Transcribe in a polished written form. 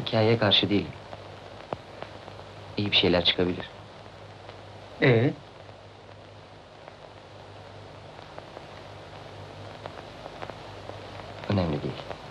hikayeye karşı değilim. İyi bir şeyler çıkabilir. Ee? Önemli değil.